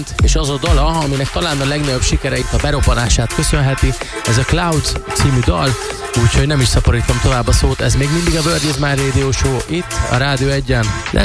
és az a dala, aminek talán a legnagyobb sikereit a beroppanását köszönheti, ez a Clouds című dal, úgyhogy nem is szaporítom tovább a szót, ez még mindig a World is My Radio Show itt a Rádió 1-en.